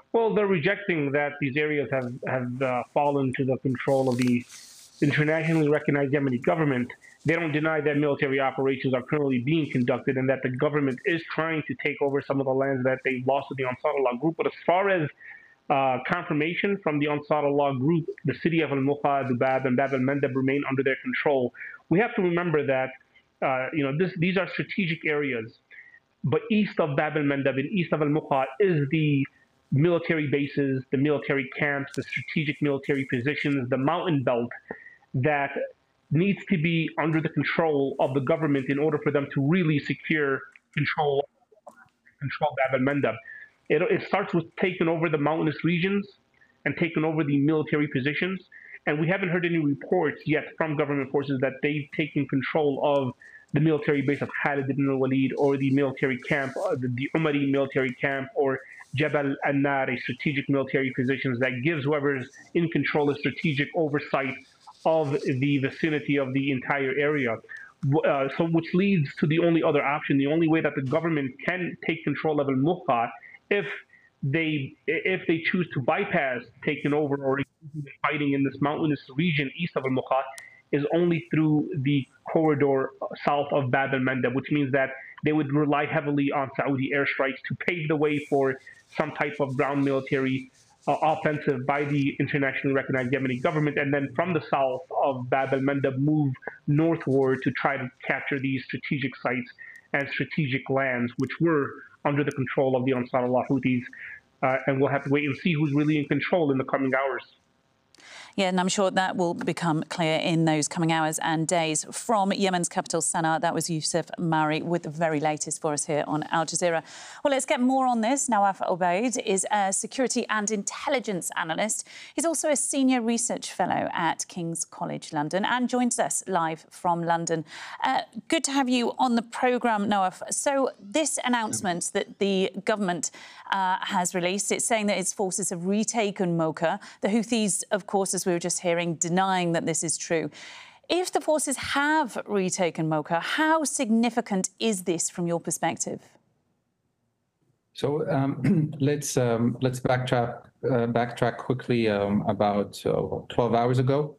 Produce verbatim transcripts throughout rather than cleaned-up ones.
Well, they're rejecting that these areas have have uh, fallen to the control of the internationally recognized Yemeni government. They don't deny that military operations are currently being conducted and that the government is trying to take over some of the lands that they lost to the Ansarullah group. But as far as uh, confirmation from the Ansarullah group, the city of Al Muqa, Dubab, and Bab al Mandab remain under their control. We have to remember that uh, you know this, these are strategic areas, but east of Bab al Mandab and east of Al Muqa is the military bases, the military camps, the strategic military positions, the mountain belt that needs to be under the control of the government in order for them to really secure control control Bab al Mandab. It, it starts with taking over the mountainous regions and taking over the military positions. And we haven't heard any reports yet from government forces that they've taken control of the military base of Khalid ibn al-Walid or the military camp, uh, the, the Umari military camp, or Jabal an-Nar, a strategic military positions that gives whoever's in control a strategic oversight of the vicinity of the entire area. Uh, so, which leads to the only other option, the only way that the government can take control of Al Muqa, if they if they choose to bypass taking over or fighting in this mountainous region east of Al Muqa, is only through the corridor south of Bab al Mandab, which means that they would rely heavily on Saudi airstrikes to pave the way for some type of ground military uh, offensive by the internationally recognized Yemeni government, and then from the south of Bab al Mandab move northward to try to capture these strategic sites and strategic lands, which were under the control of the Ansarullah Houthis. Uh, and we'll have to wait and see who's really in control in the coming hours. Yeah, and I'm sure that will become clear in those coming hours and days. From Yemen's capital, Sana'a, that was Yusuf Mari with the very latest for us here on Al Jazeera. Well, let's get more on this. Nawaf Obaid is a security and intelligence analyst. He's also a senior research fellow at King's College London and joins us live from London. Uh, good to have you on the programme, Nawaf. So this announcement that the government uh, has released, it's saying that its forces have retaken Mocha. The Houthis, of course, as we were just hearing, denying that this is true. If the forces have retaken Mocha, how significant is this from your perspective? So um, let's um, let's backtrack uh, backtrack quickly um, about uh, twelve hours ago.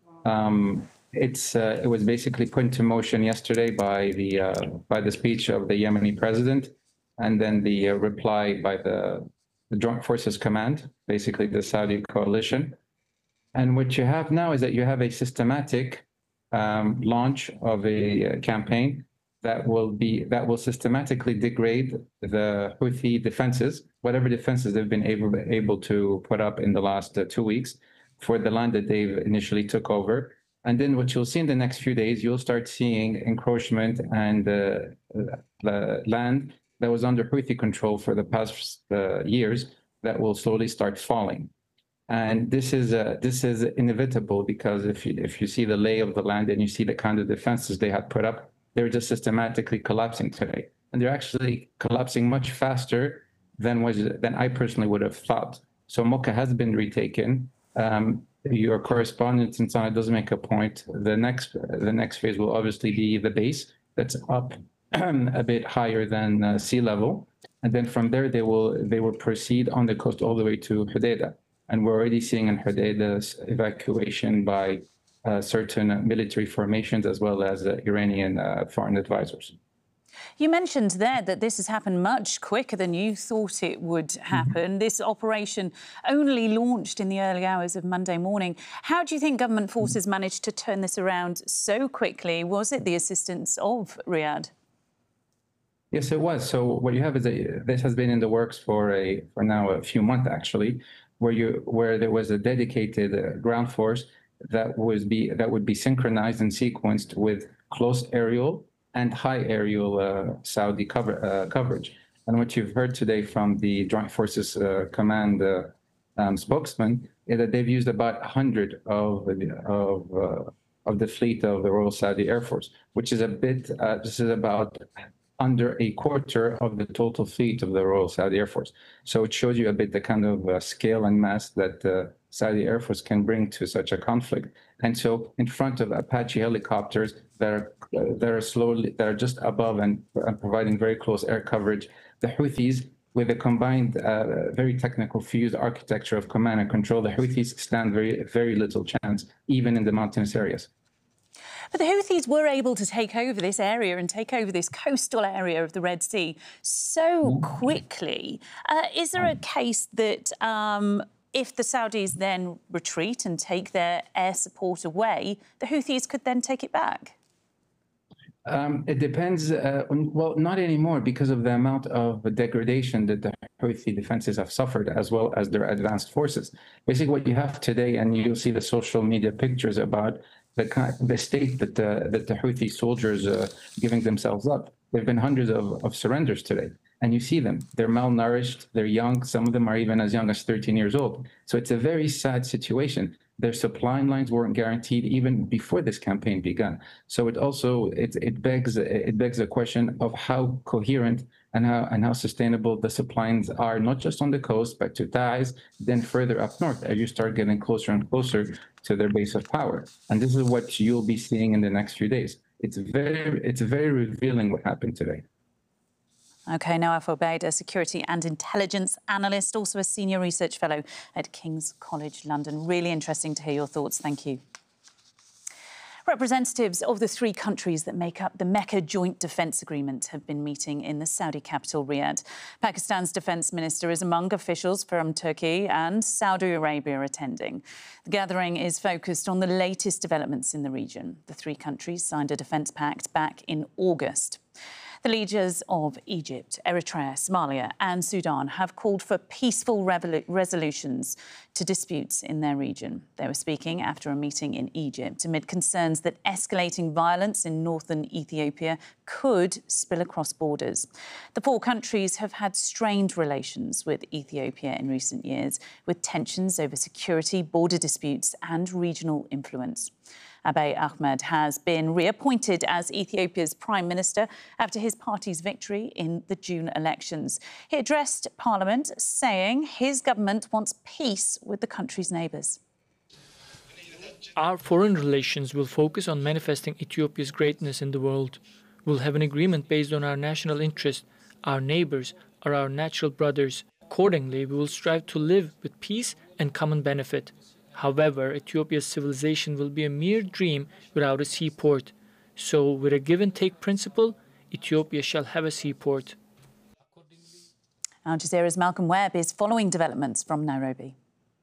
Um, it's uh, it was basically put into motion yesterday by the uh, by the speech of the Yemeni president, and then the uh, reply by the, the Joint Forces Command, basically the Saudi coalition. And what you have now is that you have a systematic um, launch of a uh, campaign that will be that will systematically degrade the Houthi defenses, whatever defenses they've been able able to put up in the last uh, two weeks for the land that they've initially took over. And then what you'll see in the next few days, you'll start seeing encroachment and uh, the land that was under Houthi control for the past uh, years that will slowly start falling. And this is uh, this is inevitable because if you if you see the lay of the land and you see the kind of defenses they had put up, they're just systematically collapsing today, and they're actually collapsing much faster than was than I personally would have thought. So Mocha has been retaken. Um, your correspondent in Sana'a does make a point. The next the next phase will obviously be the base that's up a bit higher than uh, sea level, and then from there they will they will proceed on the coast all the way to Hodeidah. And we're already seeing in Hodeidah's evacuation by uh, certain military formations as well as uh, Iranian uh, foreign advisors. You mentioned there that this has happened much quicker than you thought it would happen. Mm-hmm. This operation only launched in the early hours of Monday morning. How do you think government forces managed to turn this around so quickly? Was it the assistance of Riyadh? Yes, it was. So what you have is that this has been in the works for a for now a few months actually, where you where there was a dedicated uh, ground force that was be that would be synchronized and sequenced with close aerial and high aerial uh, Saudi cover uh, coverage. And what you've heard today from the Joint Forces uh, Command uh, um, spokesman is that they've used about one hundred of of uh, of the fleet of the Royal Saudi Air Force, which is a bit. Uh, this is about under a quarter of the total fleet of the Royal Saudi Air Force. So it shows you a bit the kind of uh, scale and mass that uh, Saudi Air Force can bring to such a conflict. And so in front of Apache helicopters that are, uh, that are slowly, that are just above and, and providing very close air coverage, the Houthis with a combined, uh, very technical fused architecture of command and control, the Houthis stand very, very little chance, even in the mountainous areas. But the Houthis were able to take over this area and take over this coastal area of the Red Sea so quickly. Uh, is there a case that um, if the Saudis then retreat and take their air support away, the Houthis could then take it back? Um, it depends. Uh, on, well, not anymore, because of the amount of degradation that the Houthi defenses have suffered, as well as their advanced forces. Basically, what you have today, and you'll see the social media pictures about the kind, the state that the that the Houthi soldiers uh, giving themselves up. There have been hundreds of, of surrenders today, and you see them. They're malnourished. They're young. Some of them are even as young as thirteen years old. So it's a very sad situation. Their supply lines weren't guaranteed even before this campaign began. So it also it it begs it begs the question of how coherent and how and how sustainable the supply lines are, not just on the coast, but to Taiz, then further up north as you start getting closer and closer to their base of power. And this is what you'll be seeing in the next few days. It's very it's very revealing what happened today. OK, Nawaf Obaid, a security and intelligence analyst, also a senior research fellow at King's College London. Really interesting to hear your thoughts. Thank you. Representatives of the three countries that make up the Mecca Joint Defence Agreement have been meeting in the Saudi capital, Riyadh. Pakistan's defence minister is among officials from Turkey and Saudi Arabia attending. The gathering is focused on the latest developments in the region. The three countries signed a defence pact back in August. The leaders of Egypt, Eritrea, Somalia and Sudan have called for peaceful resolutions to disputes in their region. They were speaking after a meeting in Egypt amid concerns that escalating violence in northern Ethiopia could spill across borders. The four countries have had strained relations with Ethiopia in recent years, with tensions over security, border disputes and regional influence. Abiy Ahmed has been reappointed as Ethiopia's Prime Minister after his party's victory in the June elections. He addressed Parliament, saying his government wants peace with the country's neighbours. Our foreign relations will focus on manifesting Ethiopia's greatness in the world. We'll have an agreement based on our national interest. Our neighbours are our natural brothers. Accordingly, we will strive to live with peace and common benefit. However, Ethiopia's civilization will be a mere dream without a seaport. So, with a give-and-take principle, Ethiopia shall have a seaport. Al Jazeera's Malcolm Webb is following developments from Nairobi.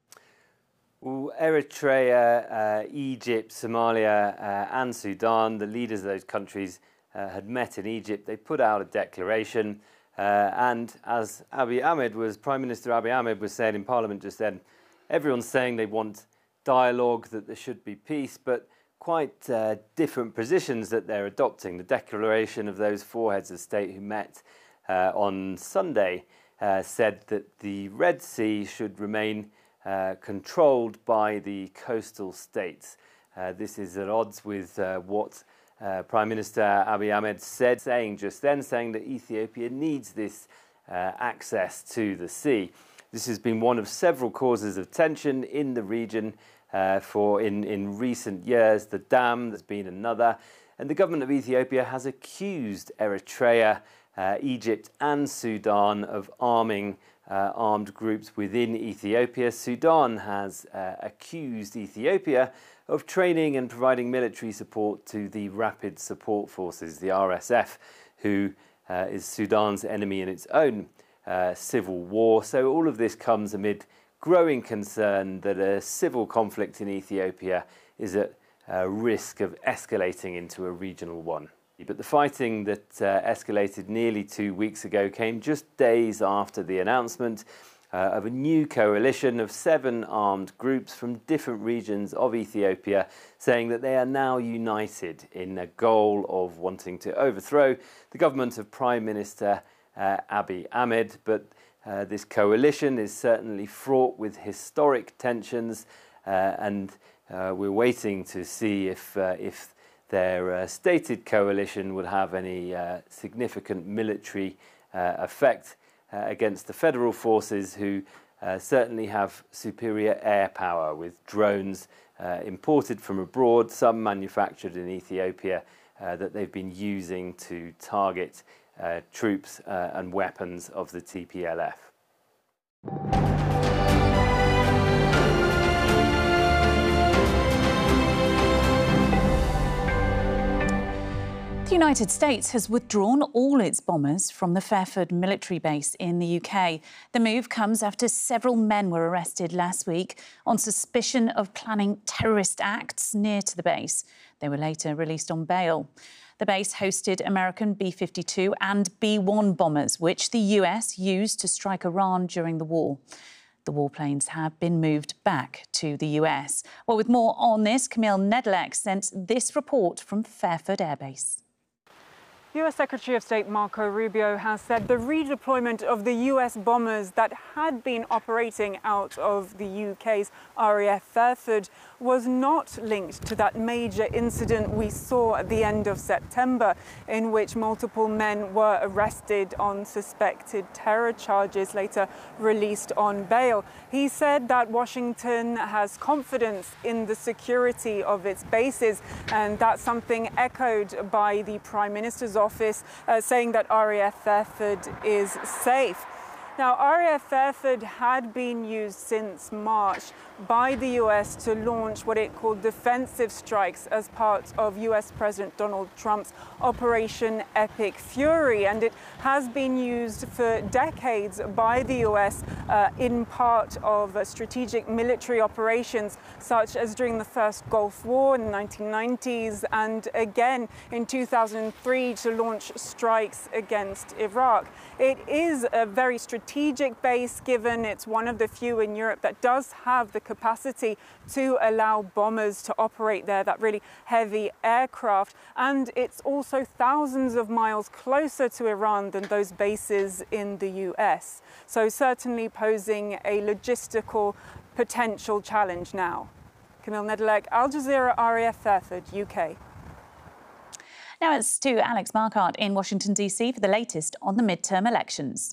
Well, Eritrea, uh, Egypt, Somalia uh, and Sudan, the leaders of those countries uh, had met in Egypt. They put out a declaration uh, and as Abiy Ahmed was, Prime Minister Abiy Ahmed was saying in Parliament just then, everyone's saying they want dialogue, that there should be peace, but quite uh, different positions that they're adopting. The declaration of those four heads of state who met uh, on Sunday uh, said that the Red Sea should remain uh, controlled by the coastal states. Uh, this is at odds with uh, what uh, Prime Minister Abiy Ahmed said, saying just then, saying that Ethiopia needs this uh, access to the sea. This has been one of several causes of tension in the region uh, for in, in recent years. The dam, there's been another. And the government of Ethiopia has accused Eritrea, uh, Egypt and Sudan of arming uh, armed groups within Ethiopia. Sudan has uh, accused Ethiopia of training and providing military support to the Rapid Support Forces, the R S F, who uh, is Sudan's enemy in its own Uh, civil war. So all of this comes amid growing concern that a civil conflict in Ethiopia is at uh, risk of escalating into a regional one. But the fighting that uh, escalated nearly two weeks ago came just days after the announcement uh, of a new coalition of seven armed groups from different regions of Ethiopia, saying that they are now united in a goal of wanting to overthrow the government of Prime Minister Uh, Abiy Ahmed, but uh, this coalition is certainly fraught with historic tensions, uh, and uh, we're waiting to see if uh, if their uh, stated coalition would have any uh, significant military uh, effect uh, against the federal forces, who uh, certainly have superior air power with drones uh, imported from abroad, some manufactured in Ethiopia, uh, that they've been using to target uh, troops uh, and weapons of the T P L F. The United States has withdrawn all its bombers from the Fairford military base in the U K. The move comes after several men were arrested last week on suspicion of planning terrorist acts near to the base. They were later released on bail. The base hosted American B fifty-two and B one bombers, which the U S used to strike Iran during the war. The warplanes have been moved back to the U S. Well, with more on this, Camille Nedelec sent this report from Fairford Air Base. U S Secretary of State Marco Rubio has said the redeployment of the U S bombers that had been operating out of the U K's R A F Fairford was not linked to that major incident we saw at the end of September, in which multiple men were arrested on suspected terror charges, later released on bail. He said that Washington has confidence in the security of its bases, and that's something echoed by the Prime Minister's office, uh, saying that R A F Fairford is safe. Now, R A F Fairford had been used since March by the U S to launch what it called defensive strikes as part of U S President Donald Trump's Operation Epic Fury, and it has been used for decades by the U S uh, in part of uh, strategic military operations, such as during the first Gulf War in the nineteen nineties, and again in two thousand three to launch strikes against Iraq. It is a very strategic base, given it's one of the few in Europe that does have the capacity to allow bombers to operate there, that really heavy aircraft. And it's also thousands of miles closer to Iran than those bases in the U S. So certainly posing a logistical potential challenge now. Camille Nedelec, Al Jazeera, R A F Fairford, U K. Now it's to Alex Marquardt in Washington, D C for the latest on the midterm elections.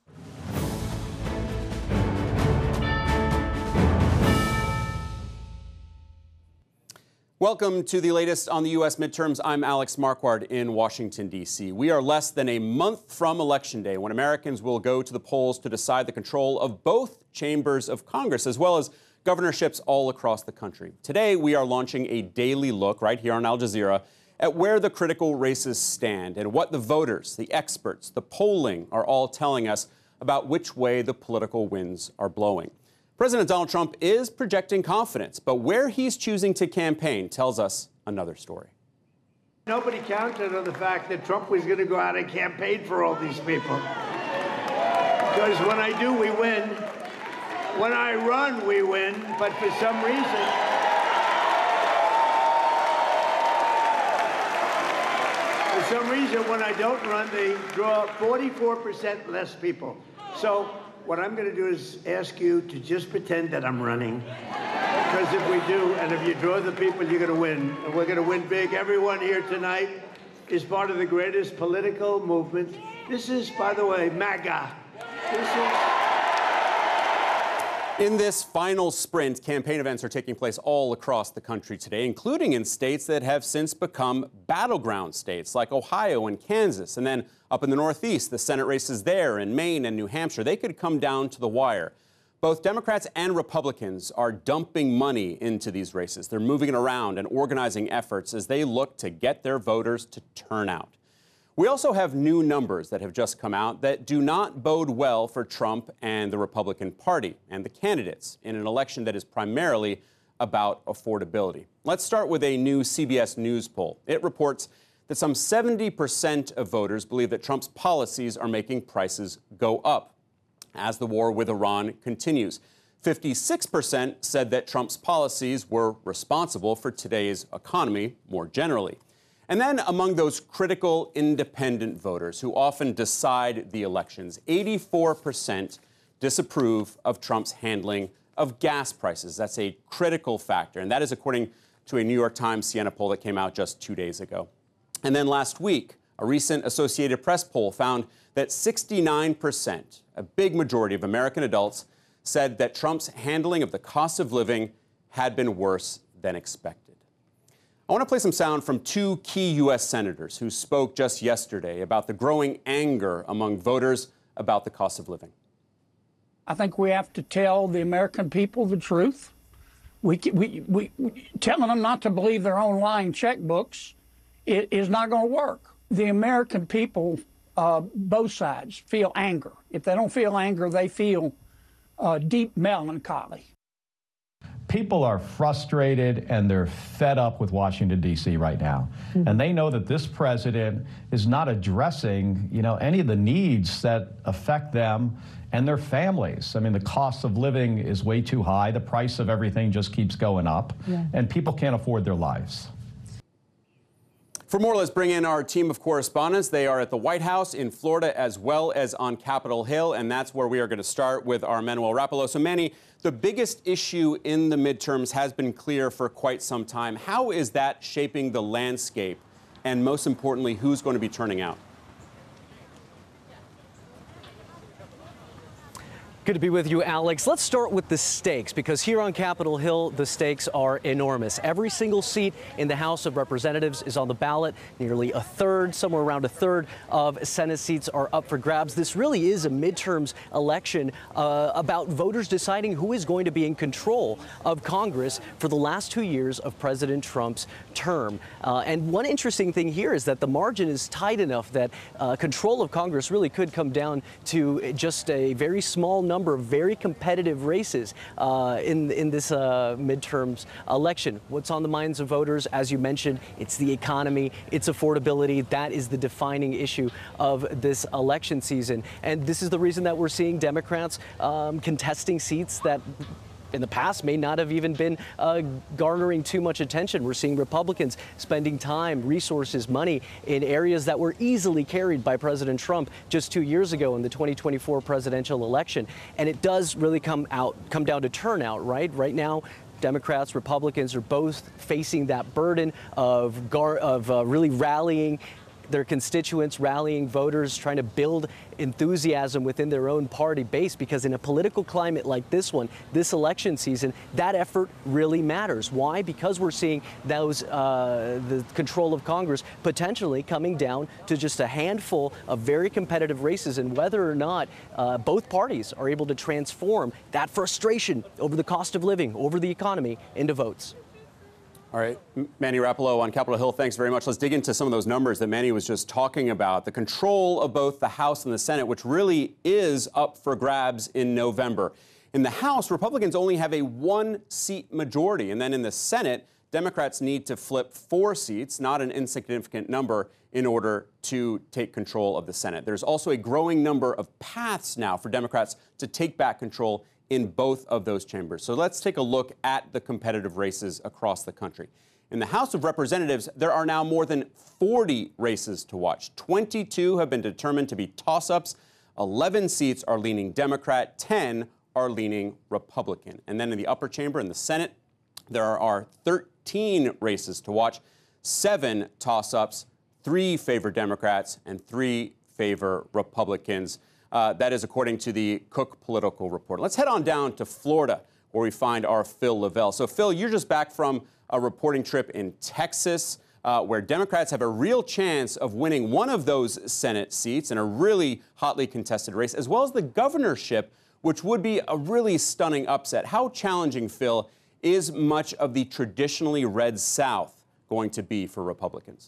Welcome to the latest on the U S midterms. I'm Alex Marquardt in Washington, D C. We are less than a month from Election Day, when Americans will go to the polls to decide the control of both chambers of Congress, as well as governorships all across the country. Today, we are launching a daily look right here on Al Jazeera at where the critical races stand and what the voters, the experts, the polling are all telling us about which way the political winds are blowing. President Donald Trump is projecting confidence, but where he's choosing to campaign tells us another story. Nobody counted on the fact that Trump was going to go out and campaign for all these people. Because when I do, we win. When I run, we win. But for some reason, for some reason, when I don't run, they draw forty-four percent less people. So what I'm going to do is ask you to just pretend that I'm running. Because if we do, and if you draw the people, you're going to win. And we're going to win big. Everyone here tonight is part of the greatest political movement. This is, by the way, MAGA. This is... In this final sprint, campaign events are taking place all across the country today, including in states that have since become battleground states like Ohio and Kansas. And then up in the Northeast, the Senate races there in Maine and New Hampshire, they could come down to the wire. Both Democrats and Republicans are dumping money into these races. They're moving it around and organizing efforts as they look to get their voters to turn out. We also have new numbers that have just come out that do not bode well for Trump and the Republican Party and the candidates in an election that is primarily about affordability. Let's start with a new C B S News poll. It reports that some seventy percent of voters believe that Trump's policies are making prices go up as the war with Iran continues. fifty-six percent said that Trump's policies were responsible for today's economy more generally. And then among those critical independent voters who often decide the elections, eighty-four percent disapprove of Trump's handling of gas prices. That's a critical factor, and that is according to a New York Times Siena poll that came out just two days ago. And then last week, a recent Associated Press poll found that sixty-nine percent, a big majority of American adults, said that Trump's handling of the cost of living had been worse than expected. I want to play some sound from two key U S senators who spoke just yesterday about the growing anger among voters about the cost of living. I think we have to tell the American people the truth. We, we, we, we telling them not to believe their own lying checkbooks it is not going to work. The American people, uh, both sides, feel anger. If they don't feel anger, they feel uh, deep melancholy. People are frustrated and they're fed up with Washington, D C right now. Mm-hmm. And they know that this president is not addressing, you know, any of the needs that affect them and their families. I mean, the cost of living is way too high. The price of everything just keeps going up, yeah. and people can't afford their lives. For more, let's bring in our team of correspondents. They are at the White House in Florida as well as on Capitol Hill, and that's where we are going to start with our Manuel Rapalo. So, Manny, the biggest issue in the midterms has been clear for quite some time. How is that shaping the landscape? And most importantly, who's going to be turning out? Good to be with you, Alex. Let's start with the stakes, because here on Capitol Hill, the stakes are enormous. Every single seat in the House of Representatives is on the ballot. Nearly a third, somewhere around a third of Senate seats are up for grabs. This really is a midterms election uh, about voters deciding who is going to be in control of Congress for the last two years of President Trump's term. Uh, and one interesting thing here is that the margin is tight enough that uh, control of Congress really could come down to just a very small number number of very competitive races uh, in, in this uh, midterms election. What's on the minds of voters, as you mentioned, it's the economy, it's affordability. That is the defining issue of this election season. And this is the reason that we're seeing Democrats um, contesting seats that in the past may not have even been uh, garnering too much attention. We're seeing Republicans spending time, resources, money in areas that were easily carried by President Trump just two years ago in the twenty twenty-four presidential election. And it does really come out, come down to turnout, right? Right now, Democrats, Republicans are both facing that burden of, gar of uh, really rallying their constituents, rallying voters, trying to build enthusiasm within their own party base, because in a political climate like this one, this election season, that effort really matters. Why? Because we're seeing those uh, the control of Congress potentially coming down to just a handful of very competitive races, and whether or not uh, both parties are able to transform that frustration over the cost of living, over the economy, into votes. All right, Manny Rapalo on Capitol Hill, thanks very much. Let's dig into some of those numbers that Manny was just talking about. The control of both the House and the Senate, which really is up for grabs in November. In the House, Republicans only have a one-seat majority. And then in the Senate, Democrats need to flip four seats, not an insignificant number, in order to take control of the Senate. There's also a growing number of paths now for Democrats to take back control in both of those chambers. So let's take a look at the competitive races across the country. In the House of Representatives, there are now more than forty races to watch. twenty-two have been determined to be toss-ups. eleven seats are leaning Democrat. ten are leaning Republican. And then in the upper chamber, in the Senate, there are thirteen races to watch. Seven toss-ups, three favor Democrats, and three favor Republicans. Uh, that is according to the Cook Political Report. Let's head on down to Florida, where we find our Phil Lavelle. So, Phil, you're just back from a reporting trip in Texas, uh, where Democrats have a real chance of winning one of those Senate seats in a really hotly contested race, as well as the governorship, which would be a really stunning upset. How challenging, Phil, is much of the traditionally red South going to be for Republicans?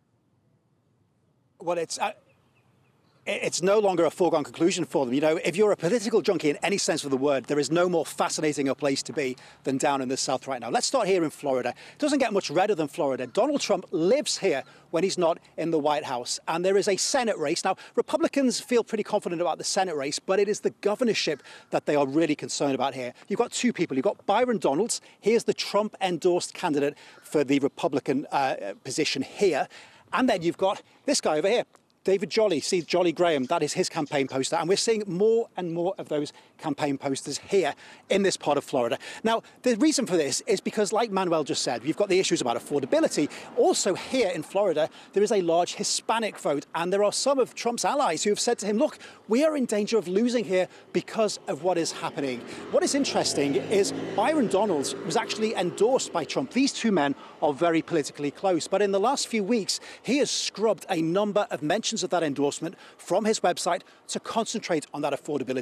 Well, it's... Uh It's no longer a foregone conclusion for them. You know, if you're a political junkie in any sense of the word, there is no more fascinating a place to be than down in the South right now. Let's start here in Florida. It doesn't get much redder than Florida. Donald Trump lives here when he's not in the White House. And there is a Senate race. Now, Republicans feel pretty confident about the Senate race, but it is the governorship that they are really concerned about here. You've got two people. You've got Byron Donalds. Here's the Trump-endorsed candidate for the Republican uh, position here. And then you've got this guy over here, David Jolly, see Jolly Graham, that is his campaign poster. And we're seeing more and more of those campaign posters here in this part of Florida. Now, the reason for this is because, like Manuel just said, you've got the issues about affordability. Also here in Florida, there is a large Hispanic vote. And there are some of Trump's allies who have said to him, look, we are in danger of losing here because of what is happening. What is interesting is Byron Donalds was actually endorsed by Trump. These two men are very politically close. But in the last few weeks, he has scrubbed a number of mentions of that endorsement from his website to concentrate on that affordability.